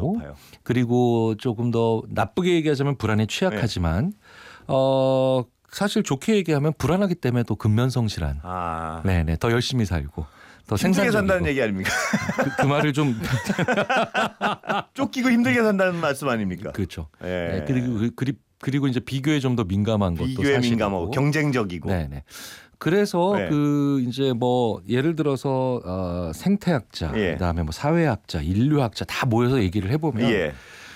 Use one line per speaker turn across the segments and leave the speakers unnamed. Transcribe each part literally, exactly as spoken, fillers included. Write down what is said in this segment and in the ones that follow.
높아요.
그리고 조금 더 나쁘게 얘기하자면 불안에 취약하지만 네. 어, 사실 좋게 얘기하면 불안하기 때문에 또 근면성실한. 아. 네네 더 열심히 살고. 더
힘들게 산다는 얘기 아닙니까?
그, 그 말을 좀
쫓기고 힘들게 산다는 말씀 아닙니까?
그렇죠.
예.
네, 그리고 그리고 그리고 이제 비교에 좀 더 민감한 것도
비교에
사실이고.
민감하고 경쟁적이고.
네네. 그래서
네.
그 이제 뭐 예를 들어서 어, 생태학자,
예.
그다음에 뭐 사회학자, 인류학자 다 모여서 얘기를 해보면
예.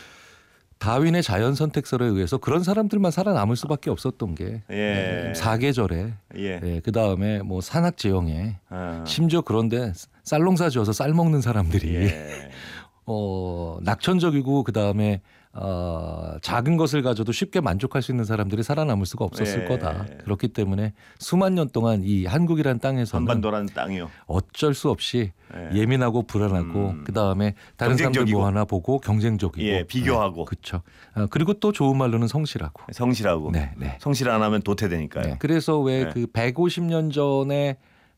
다윈의 자연 선택설에 의해서 그런 사람들만 살아남을 수밖에 없었던 게
예.
네, 사계절에,
예.
네, 그다음에 뭐 산악지형에
아.
심지어 그런데 쌀농사 지어서 쌀 먹는 사람들이
예.
어, 낙천적이고 그다음에 어, 작은 것을 가져도 쉽게 만족할 수 있는 사람들이 살아남을 수가 없었을
예.
거다. 그렇기 때문에 수만 년 동안 이 한국이라는 땅에서는
한반도라는 땅이요.
어쩔 수 없이
예.
예민하고 불안하고
음.
그다음에 다른 사람들 뭐 하나 보고 경쟁적이고
예, 비교하고.
네, 그렇죠. 어, 그리고 또 좋은 말로는 성실하고.
성실하고.
네, 네.
성실 안 하면 도태되니까요.
네. 그래서 왜
네.
그 백오십 년 전에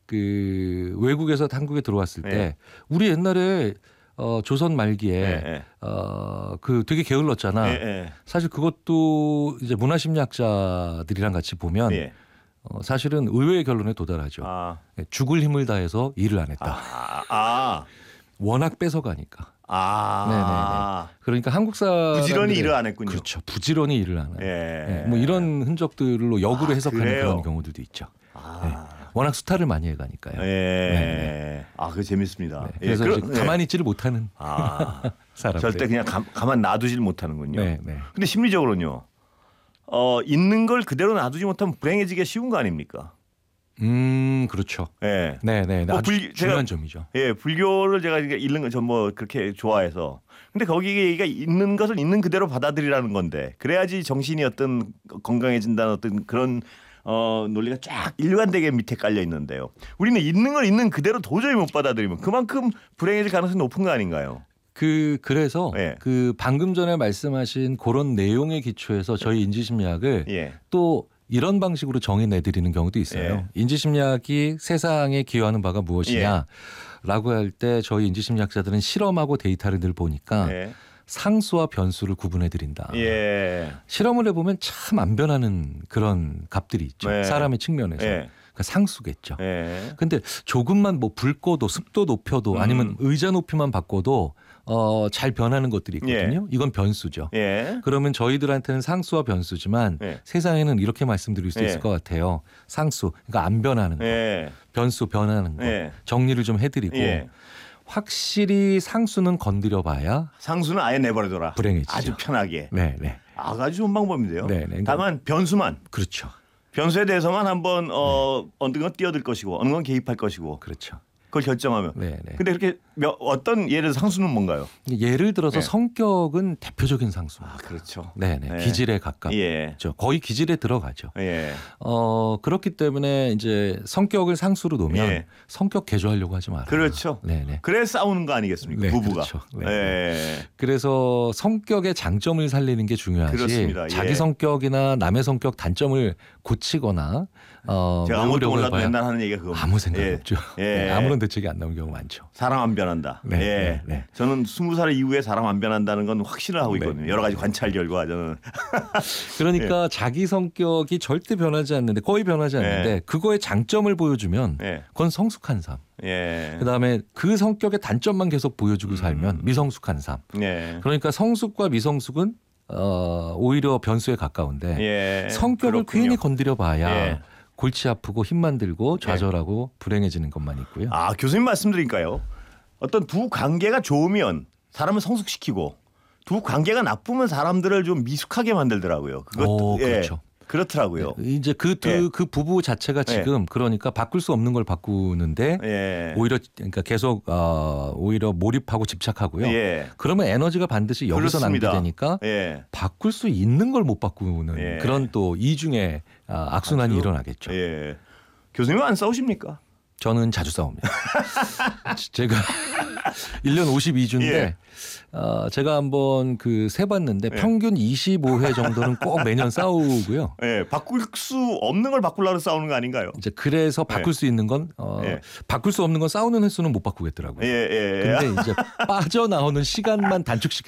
그 외국에서 한국에 들어왔을 때
네.
우리 옛날에 어, 조선 말기에
예, 예.
어, 그 되게 게을렀잖아.
예, 예.
사실 그것도 이제 문화심리학자들이랑 같이 보면
예.
어, 사실은 의외의 결론에 도달하죠.
아.
죽을 힘을 다해서 일을 안 했다.
아. 아.
워낙 뺏어가니까.
아.
네네네. 그러니까 한국 사람
부지런히 일을 안 했군요.
그렇죠. 부지런히 일을 안 하는.
예.
네, 뭐 이런 흔적들로 역으로
아,
해석하는
그래요?
그런 경우들도 있죠.
아.
네. 워낙 수탈을 많이 해가니까요.
예.
네.
아, 그 재밌습니다.
네. 그래서
예,
이제
그러,
가만히 있지를 못하는
아.
사람들.
절대 그냥 가, 가만 놔두질 못하는군요.
네, 네.
근데 심리적으로는요. 어, 있는 걸 그대로 놔두지 못하면 불행해지기가 쉬운 거 아닙니까?
음, 그렇죠.
예.
네, 네.
뭐
아주
불-
중요한
제가-
점이죠.
예, 불교를 제가 이게 읽는 거 전 뭐 그렇게 좋아해서. 근데 거기에 얘기가 있는 것을 있는 그대로 받아들이라는 건데 그래야지 정신이 어떤 건강해진다는 어떤 그런 어, 논리가 쫙 일관되게 밑에 깔려 있는데요. 우리는 있는 걸 있는 그대로 도저히 못 받아들이면 그만큼 불행해질 가능성이 높은 거 아닌가요?
그 그래서
예.
그 방금 전에 말씀하신 그런 내용의 기초에서 저희 인지심리학을
예.
또 이런 방식으로 정의내드리는 경우도 있어요.
예.
인지심리학이 세상에 기여하는 바가 무엇이냐라고 할 때 저희 인지심리학자들은 실험하고 데이터를 늘 보니까
예.
상수와 변수를 구분해드린다.
예.
실험을 해보면 참 안 변하는 그런 값들이 있죠.
네.
사람의 측면에서.
예.
그러니까 상수겠죠.
예.
근데 조금만 뭐 불 꺼도 습도 높여도 아니면
음.
의자 높이만 바꿔도 어, 잘 변하는 것들이 있거든요. 이건 변수죠.
예.
그러면 저희들한테는 상수와 변수지만
예.
세상에는 이렇게 말씀드릴 수
예.
있을 것 같아요. 상수, 그러니까 안 변하는 거.
예.
변수 변하는 거.
예.
정리를 좀 해드리고
예.
확실히 상수는 건드려봐야
상수는 아예 내버려둬라.
불행해지죠.
아주 편하게.
네, 네.
아, 아주 좋은 방법인데요.
네, 네.
다만 변수만
그렇죠.
변수에 대해서만 한번 어, 어느 건 뛰어들 것이고 어느 건 개입할 것이고
그렇죠.
그걸 결정하면.
네, 네.
근데 그렇게 몇, 어떤 예를 들어 상수는 뭔가요?
예를 들어서
네.
성격은 대표적인 상수입니다.
아, 그렇죠.
네, 네.
네.
기질에 가깝죠.
예.
거의 기질에 들어가죠.
예.
어, 그렇기 때문에 이제 성격을 상수로 놓으면
예.
성격 개조하려고 하지 마라.
그렇죠.
네, 네.
그래 싸우는 거 아니겠습니까?
네,
부부가.
그렇죠. 네,
예.
그래서 성격의 장점을 살리는 게 중요하지.
그렇습니다. 예.
자기 성격이나 남의 성격 단점을 고치거나 어,
제가 아무것도
모으려고
몰라도
해봐야
맨날 하는 얘기가 그겁니다.
아무 생각
예.
없죠.
예.
네, 아무런 대책이 안 나오는 경우 많죠.
사람 안 변한다.
네,
예.
네, 네.
저는 스무 살 이후에 사람 안 변한다는 건 확신을 하고
네.
있거든요. 여러 가지 관찰 결과 저는.
그러니까 자기 성격이 절대 변하지 않는데 거의 변하지 않는데
예.
그거의 장점을 보여주면
예.
그건 성숙한 삶.
예.
그다음에 그 성격의 단점만 계속 보여주고 살면 미성숙한 삶.
예.
그러니까 성숙과 미성숙은 어, 오히려 변수에 가까운데
예.
성격을
그렇군요.
괜히 건드려봐야
예.
골치 아프고 힘만 들고 좌절하고 불행해지는 것만 있고요.
아, 교수님 말씀드리니까요. 어떤 두 관계가 좋으면 사람을 성숙시키고 두 관계가 나쁘면 사람들을 좀 미숙하게 만들더라고요. 그것도
오,
예.
그렇죠.
그렇더라고요.
이제 그, 두,
예.
그 부부 자체가 지금 그러니까 바꿀 수 없는 걸 바꾸는데
예.
오히려 그러니까 계속 어, 오히려 몰입하고 집착하고요.
예.
그러면 에너지가 반드시 여기서
그렇습니다.
낭비되니까
예.
바꿀 수 있는 걸 못 바꾸는
예.
그런 또 이중의 아, 악순환이
아주,
일어나겠죠.
예. 교수님은 안 싸우십니까?
저는 자주 싸웁니다. 제가 일 년 오십이 주인데
예.
어, 제가 한번 그 세봤는데
예.
평균 이십오 회 정도는 꼭 매년 싸우고요.
예. 바꿀 수 없는 걸 바꾸려고 싸우는 거 아닌가요?
이제 그래서 바꿀
예.
수 있는 건 어,
예.
바꿀 수 없는 건 싸우는 횟수는 못 바꾸겠더라고요.
예, 예.
근데 이제 빠져나오는 시간만 단축시켜